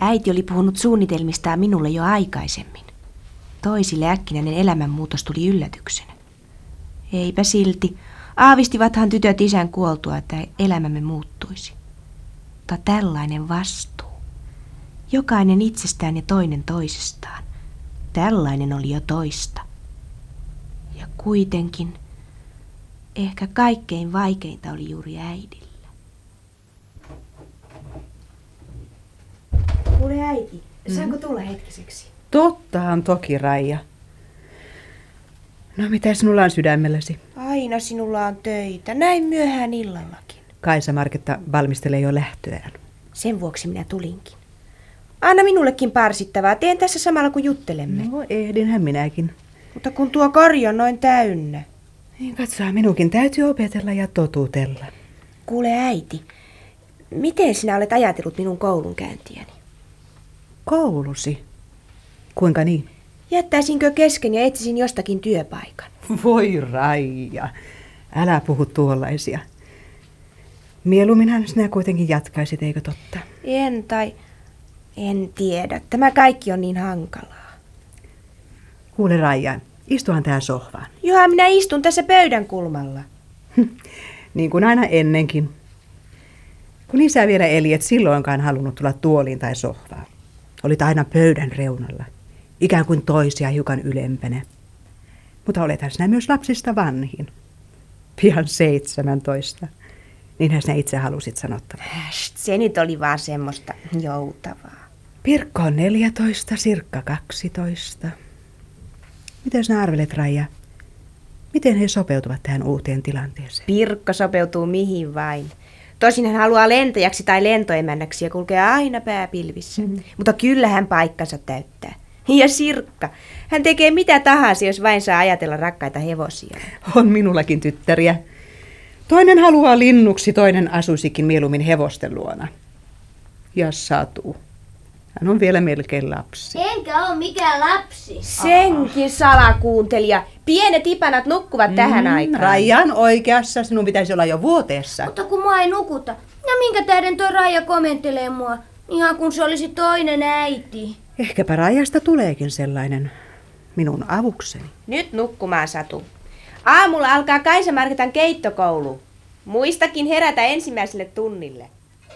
Äiti oli puhunut suunnitelmistaan minulle jo aikaisemmin. Toisille äkkinäinen elämänmuutos tuli yllätyksenä. Eipä silti. Aavistivathan tytöt isän kuoltua, että elämämme muuttuisi. Mutta tällainen vastuu. Jokainen itsestään ja toinen toisestaan. Tällainen oli jo toista. Ja kuitenkin ehkä kaikkein vaikeinta oli juuri äidillä. Kuule äiti, saanko tulla hetkiseksi? Tottahan toki, Raija. No mitä sinulla on sydämelläsi? Aina sinulla on töitä, näin myöhään illallakin. Kaisa-Marketta valmistelee jo lähtöään. Sen vuoksi minä tulinkin. Anna minullekin parsittavaa, teen tässä samalla kun juttelemme. No ehdinhän minäkin. Mutta kun tuo kori on noin täynnä. Niin katsoa, minunkin täytyy opetella ja totutella. Kuule äiti, miten sinä olet ajatellut minun koulunkäyntiäni? Koulusi? Kuinka niin? Jättäisinkö kesken ja etsisin jostakin työpaikan? Voi Raija, älä puhu tuollaisia. Mieluumminhan sinä kuitenkin jatkaisit, eikö totta? En tiedä. Tämä kaikki on niin hankalaa. Kuule Raija, istuhan tähän sohvaan. Johan minä istun tässä pöydän kulmalla. Niin kuin aina ennenkin. Kun isä vielä eli, et silloinkaan halunnut tulla tuoliin tai sohvaan. Olit aina pöydän reunalla, ikään kuin toisia hiukan ylempänä. Mutta olethan sinä myös lapsista vanhin. Pian 17. Niinhän sinä itse halusit sanottava. Se nyt oli vaan semmoista joutavaa. Pirkko on 14, Sirkka 12. Miten sinä arvelet, Raija? Miten he sopeutuvat tähän uuteen tilanteeseen? Pirkko sopeutuu mihin vain. Tosin hän haluaa lentäjäksi tai lentoemännäksi ja kulkee aina pääpilvissä. Mutta kyllä hän paikkansa täyttää. Ja Sirkka, hän tekee mitä tahansa, jos vain saa ajatella rakkaita hevosia. On minullakin tyttäriä. Toinen haluaa linnuksi, toinen asuisikin mieluummin hevosten luona. Ja Satu. Hän on vielä melkein lapsi. Enkä ole mikään lapsi. Senkin salakuuntelija. Pienet ipanat nukkuvat tähän aikaan. Raija on oikeassa. Sinun pitäisi olla jo vuoteessa. Mutta kun mua ei nukuta. Ja minkä tähden tuo Raija komentelee mua? Ihan kun se olisi toinen äiti. Ehkäpä Raijasta tuleekin sellainen minun avukseni. Nyt nukkumaan, Satu. Aamulla alkaa Kaisa-Marketan keittokoulu. Muistakin herätä ensimmäiselle tunnille.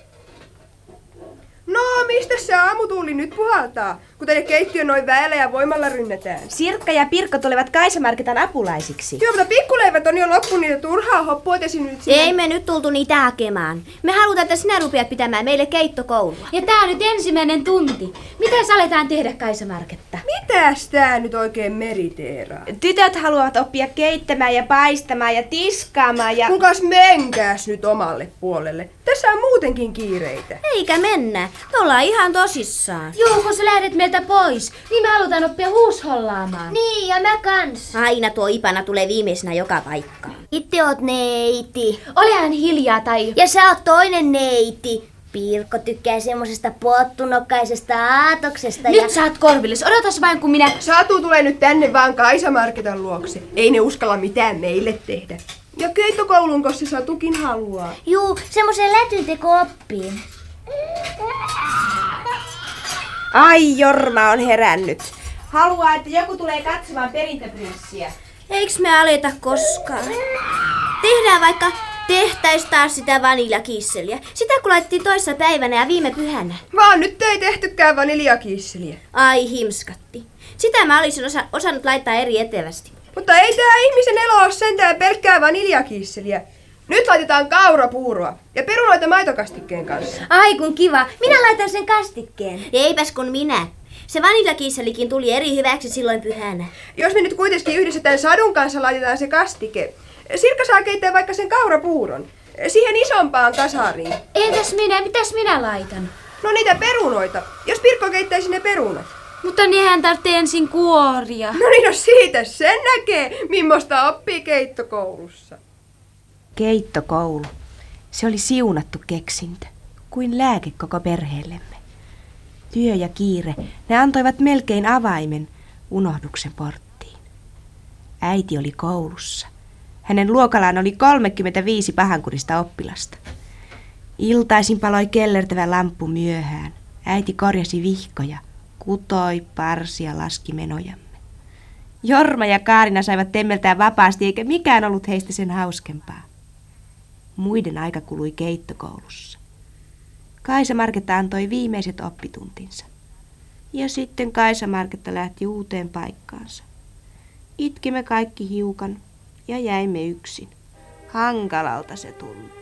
No, mistä se aamutuuli nyt puhaltaa, kun tänne keittiön noin väellä ja voimalla rynnätään? Sirkka ja Pirkko tulevat Kaisa-Marketan apulaisiksi. Joo, mutta pikkuleivät on jo loppu, niitä turhaa hoppuotesi nyt sinne. Ei me nyt tultu niitä hakemaan. Me halutaan, että sinä rupeat pitämään meille keittokoulua. Ja tää on nyt ensimmäinen tunti. Mitä aletaan tehdä, Kaisa-Marketta? Mitäs tää nyt oikein meriteeraa? Tytöt haluavat oppia keittämään ja paistamaan ja tiskaamaan ja... Kuinkas menkääs nyt omalle puolelle? Tässä on muutenkin kiireitä. Eikä mennä. Me ollaan ihan tosissaan. Juu, kun sä lähdet meiltä pois, niin me halutaan oppia huushollaamaan. Niin, ja mä kans. Aina tuo Ipana tulee viimeisenä joka paikkaan. Itse oot neiti. Olehan hiljaa tai... Ja sä oot toinen neiti. Pirkko tykkää semmosesta pottunokkaisesta aatoksesta. Nyt sä oot korvillis. Odotas vain, kun minä... Satu tulee nyt tänne vaan Kaisa-Marketan luokse. Ei ne uskalla mitään meille tehdä. Ja keittokoulunko se Satukin haluaa? Juu, semmoisen lätyteko-oppiin. Ai, Jorma on herännyt. Haluaa, että joku tulee katsomaan perintöprinssiä. Eiks me aleta koskaan? Tehdään vaikka tehtäis taas sitä vaniljakisseliä. Sitä kun laitettiin toissa päivänä ja viime pyhänä. Vaan nyt ei tehtykään vaniljakisseliä. Ai himskatti. Sitä mä olisin osannut laittaa eri etevästi. Mutta ei tää ihmisen elo ole sentään pelkkää vaniljakisseliä. Nyt laitetaan kaurapuuroa ja perunoita maitokastikkeen kanssa. Ai kun kiva. Minä laitan sen kastikkeen. Eipäs kun minä. Se vaniljakisselikin tuli eri hyväksi silloin pyhänä. Jos me nyt kuitenkin yhdessä tämän Sadun kanssa laitetaan se kastike. Sirkka saa keittää vaikka sen kaurapuuron. Siihen isompaan kasariin. Entäs minä? Mitäs minä laitan? No niitä perunoita. Jos Pirkko keittäisi ne perunat. Mutta nehän tarvitsee ensin kuoria. No niin, no siitä sen näkee, millaista oppii keittokoulussa. Keittokoulu. Se oli siunattu keksintö, kuin lääke koko perheellemme. Työ ja kiire, ne antoivat melkein avaimen unohduksen porttiin. Äiti oli koulussa. Hänen luokallaan oli 35 pahankurista oppilasta. Iltaisin paloi kellertävä lamppu myöhään. Äiti korjasi vihkoja, kutoi, parsi ja laski menojamme. Jorma ja Kaarina saivat temmeltää vapaasti, eikä mikään ollut heistä sen hauskempaa. Muiden aika kului keittokoulussa. Kaisa-Marketta antoi viimeiset oppituntinsa. Ja sitten Kaisa-Marketta lähti uuteen paikkaansa. Itkimme kaikki hiukan ja jäimme yksin. Hankalalta se tuntui.